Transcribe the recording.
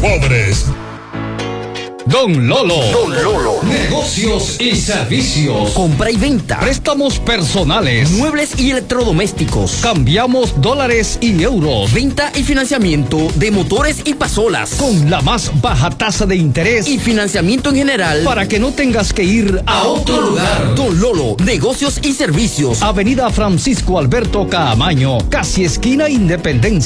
pobres. Don Lolo. Negocios y servicios. Compra y venta. Préstamos personales. Muebles y electrodomésticos. Cambiamos dólares y euros. Venta y financiamiento de motores y pasolas. Con la más baja tasa de interés. Y financiamiento en general. Para que no tengas que ir a otro lugar. Don Lolo. Negocios y servicios. Avenida Francisco Alberto Caamaño. Casi esquina Independencia.